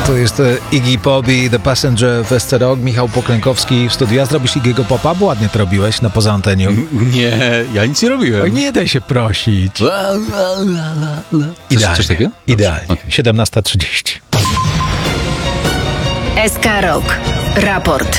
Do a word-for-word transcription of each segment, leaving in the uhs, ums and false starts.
To jest e, Iggy Pop i The Passenger w S C Rock. Michał Poklękowski w studiu. A zrobisz Iggy'ego Popa? Bo ładnie to robiłeś na poza anteniu. Nie, ja nic nie robiłem. Oj, nie daj się prosić. La, la, la, la, la. Idealnie. Coś takiego? Idealnie. Okay. siedemnasta trzydzieści. S K Rock. Raport.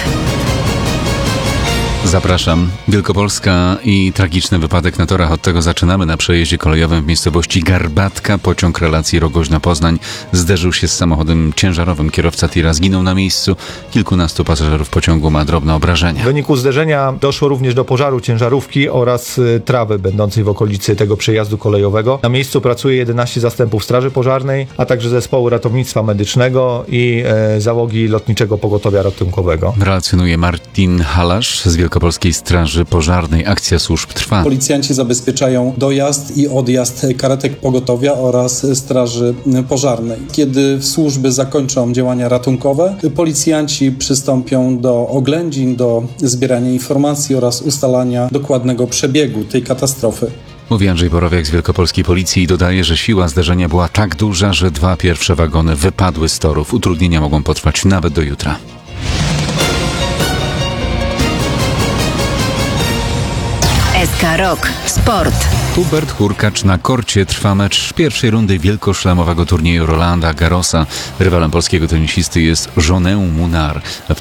Zapraszam. Wielkopolska i tragiczny wypadek na torach. Od tego zaczynamy. Na przejeździe kolejowym w miejscowości Garbatka pociąg relacji Rogoźna-Poznań zderzył się z samochodem ciężarowym. Kierowca tira zginął na miejscu. Kilkunastu pasażerów pociągu ma drobne obrażenia. W wyniku zderzenia doszło również do pożaru ciężarówki oraz y, trawy będącej w okolicy tego przejazdu kolejowego. Na miejscu pracuje jedenaście zastępów straży pożarnej, a także zespołu ratownictwa medycznego i e, załogi lotniczego pogotowia ratunkowego. Relacjonuje Martin Halasz z Wielkopolskiej Straży Pożarnej. Akcja służb trwa. Policjanci zabezpieczają dojazd i odjazd karetek pogotowia oraz straży pożarnej. Kiedy służby zakończą działania ratunkowe, policjanci przystąpią do oględzin, do zbierania informacji oraz ustalania dokładnego przebiegu tej katastrofy. Mówi Andrzej Borowiak z Wielkopolskiej Policji i dodaje, że siła zderzenia była tak duża, że dwa pierwsze wagony wypadły z torów. Utrudnienia mogą potrwać nawet do jutra. S K Rock. Sport. Hubert Hurkacz na korcie. Trwa mecz pierwszej rundy wielkoszlemowego turnieju Rolanda Garrosa. Rywalem polskiego tenisisty jest Jeanette Munar.